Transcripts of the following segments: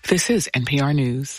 This is NPR News.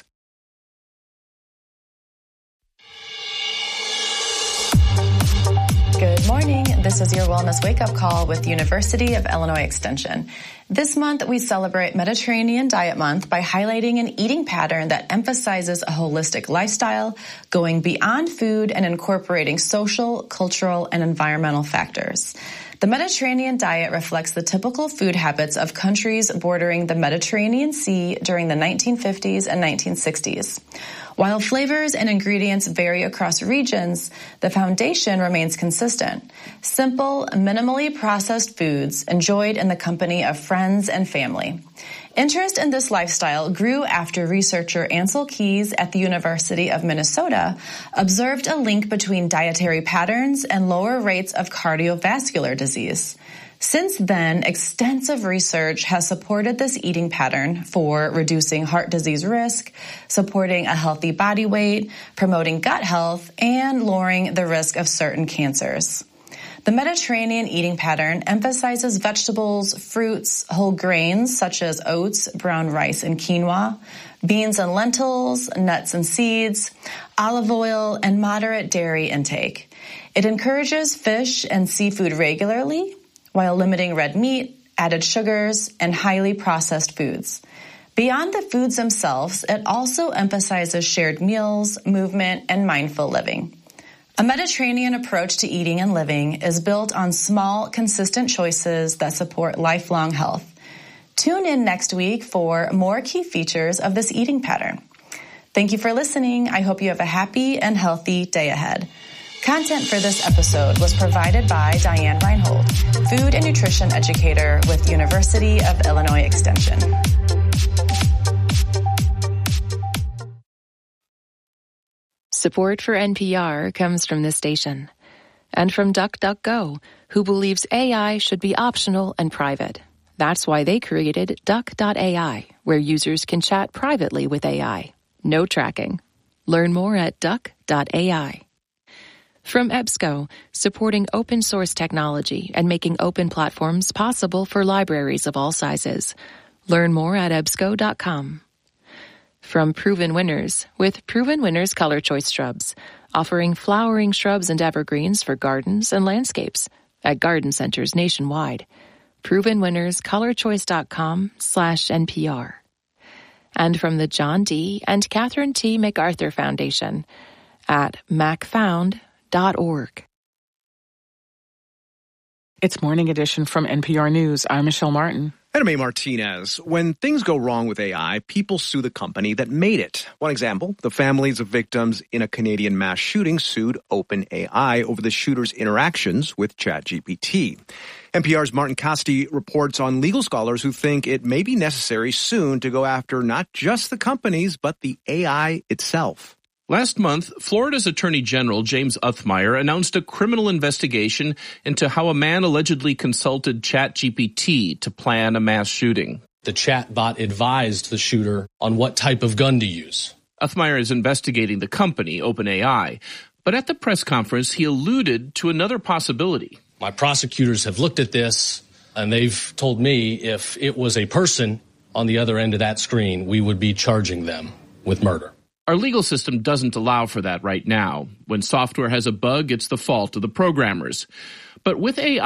Good morning. This is your Wellness Wake-Up Call with University of Illinois Extension. This month, we celebrate Mediterranean Diet Month by highlighting an eating pattern that emphasizes a holistic lifestyle, going beyond food and incorporating social, cultural, and environmental factors. The Mediterranean diet reflects the typical food habits of countries bordering the Mediterranean Sea during the 1950s and 1960s. While flavors and ingredients vary across regions, the foundation remains consistent. Simple, minimally processed foods enjoyed in the company of friends and family. Interest in this lifestyle grew after researcher Ansel Keys at the University of Minnesota observed a link between dietary patterns and lower rates of cardiovascular disease. Since then, extensive research has supported this eating pattern for reducing heart disease risk, supporting a healthy body weight, promoting gut health, and lowering the risk of certain cancers. The Mediterranean eating pattern emphasizes vegetables, fruits, whole grains such as oats, brown rice, and quinoa, beans and lentils, nuts and seeds, olive oil, and moderate dairy intake. It encourages fish and seafood regularly, while limiting red meat, added sugars, and highly processed foods. Beyond the foods themselves, it also emphasizes shared meals, movement, and mindful living. A Mediterranean approach to eating and living is built on small, consistent choices that support lifelong health. Tune in next week for more key features of this eating pattern. Thank you for listening. I hope you have a happy and healthy day ahead. Content for this episode was provided by Diane Reinhold, food and nutrition educator with University of Illinois Extension. Support for NPR comes from this station and from DuckDuckGo, who believes AI should be optional and private. That's why they created Duck.ai, where users can chat privately with AI. No tracking. Learn more at Duck.ai. From EBSCO, supporting open source technology and making open platforms possible for libraries of all sizes. Learn more at ebsco.com. From Proven Winners, with Proven Winners Color Choice Shrubs, offering flowering shrubs and evergreens for gardens and landscapes at garden centers nationwide. ProvenWinnersColorChoice.com/NPR. And from the John D. and Catherine T. MacArthur Foundation at macfound.org. It's Morning Edition from NPR News. I'm Michelle Martin. And I'm A. Martinez. When things go wrong with AI, people sue the company that made it. One example, the families of victims in a Canadian mass shooting sued OpenAI over the shooter's interactions with ChatGPT. NPR's Martin Casti reports on legal scholars who think it may be necessary soon to go after not just the companies, but the AI itself. Last month, Florida's Attorney General James Othmeier announced a criminal investigation into how a man allegedly consulted ChatGPT to plan a mass shooting. The chatbot advised the shooter on what type of gun to use. Othmeier is investigating the company, OpenAI, but at the press conference, he alluded to another possibility. My prosecutors have looked at this, and they've told me if it was a person on the other end of that screen, we would be charging them with murder. Our legal system doesn't allow for that right now. When software has a bug, it's the fault of the programmers. But with AI,